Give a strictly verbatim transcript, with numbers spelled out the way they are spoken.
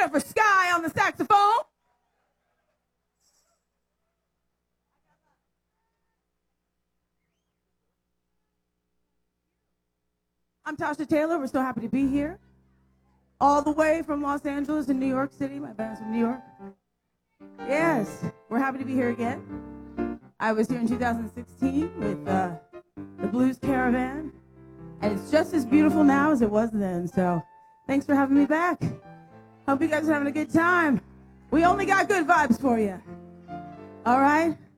up for Sky on the saxophone. I'm Tasha Taylor. We're so happy to be here. All the way from Los Angeles and New York City. My band's from New York. Yes, we're happy to be here again. I was here in two thousand sixteen with uh, the Blues Caravan, and it's just as beautiful now as it was then. So thanks for having me back. Hope you guys are having a good time. We only got good vibes for you. All right?